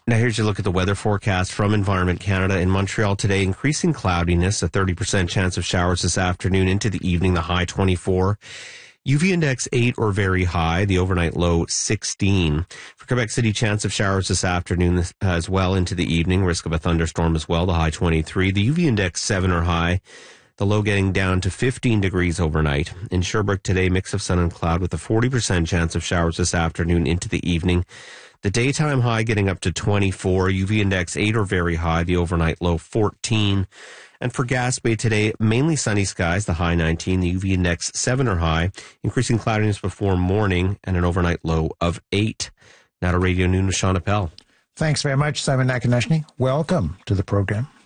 Now here's your look at the weather forecast from Environment Canada. In Montreal today, increasing cloudiness, a 30% chance of showers this afternoon into the evening, the high 24. UV index 8 or very high, the overnight low 16. For Quebec City, chance of showers this afternoon as well into the evening, risk of a thunderstorm as well, the high 23. The UV index 7 or high, the low getting down to 15 degrees overnight. In Sherbrooke today, mix of sun and cloud with a 40% chance of showers this afternoon into the evening. The daytime high getting up to 24, UV index 8 or very high, the overnight low 14. And for Gaspé today, mainly sunny skies, the high 19, the UV index 7 or high, increasing cloudiness before morning and an overnight low of 8. Now to Radio Noon with Sean Appel. Thanks very much, Simon Nakaneshny. Welcome to the program.